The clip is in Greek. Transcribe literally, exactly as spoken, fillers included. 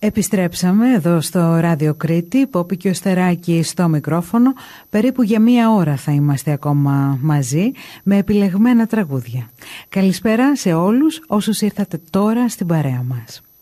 Επιστρέψαμε εδώ στο Ράδιο Κρήτη, Πόπη και ο Στεράκη στο μικρόφωνο. Περίπου για μία ώρα θα είμαστε ακόμα μαζί με επιλεγμένα τραγούδια. Καλησπέρα σε όλους όσους ήρθατε τώρα στην παρέα μας.